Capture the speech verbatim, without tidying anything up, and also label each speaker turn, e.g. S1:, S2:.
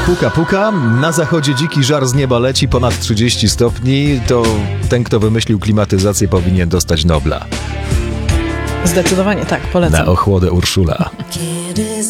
S1: Puka, puka, na zachodzie dziki żar z nieba leci, ponad trzydzieści stopni, to ten, kto wymyślił klimatyzację, powinien dostać Nobla.
S2: Zdecydowanie tak, polecam.
S1: Na ochłodę Urszula.